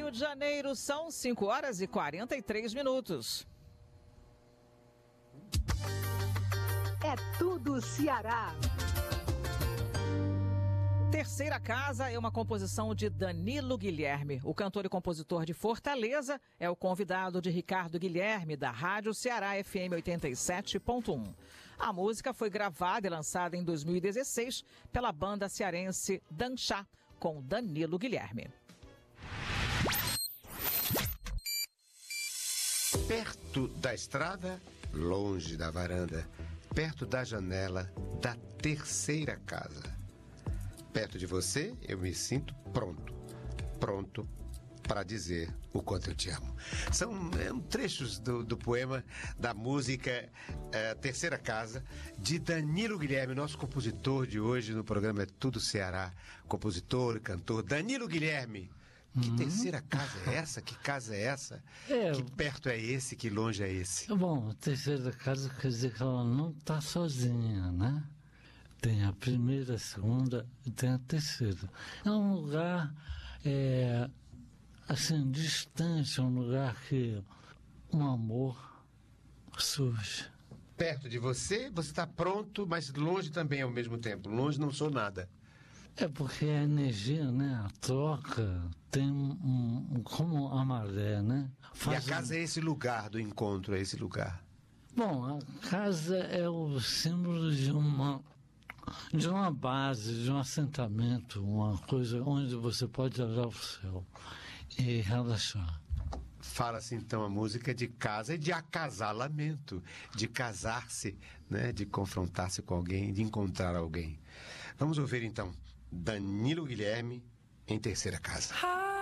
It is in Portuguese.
Rio de Janeiro, são 5h43. É tudo Ceará. Terceira Casa é uma composição de Danilo Guilherme. O cantor e compositor de Fortaleza é o convidado de Ricardo Guilherme, da Rádio Ceará FM 87.1. A música foi gravada e lançada em 2016 pela banda cearense Danchá, com Danilo Guilherme. Perto da estrada, longe da varanda, perto da janela da terceira casa. Perto de você, eu me sinto pronto para dizer o quanto eu te amo. São trechos do poema, da música Terceira Casa, de Danilo Guilherme, nosso compositor de hoje no programa É Tudo Ceará. Compositor e cantor Danilo Guilherme. Que terceira casa é essa? Que casa é essa? Que perto é esse? Que longe é esse? Bom, terceira casa quer dizer que ela não está sozinha, né? Tem a primeira, a segunda e tem a terceira. É um lugar, assim, distante, um lugar que um amor surge. Perto de você, você está pronto, mas longe também ao mesmo tempo. Longe não sou nada. É porque a energia, né? A troca tem como a maré, né? E a casa é esse lugar do encontro, é esse lugar. Bom, a casa é o símbolo de uma base, de um assentamento, uma coisa onde você pode olhar o céu e relaxar. Fala-se então a música de casa e de acasalamento, de casar-se, né? De confrontar-se com alguém, de encontrar alguém. Vamos ouvir então Danilo Guilherme em Terceira Casa.